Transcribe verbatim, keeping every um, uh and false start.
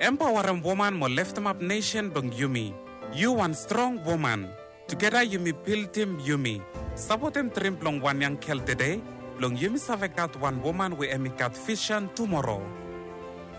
empowering woman mo lift them up nation bang Yumi. You one strong woman. Together Yumi build team Yumi. Sabotem trim long one young kel today. Long Yumi savekat one woman we emikat vision tomorrow.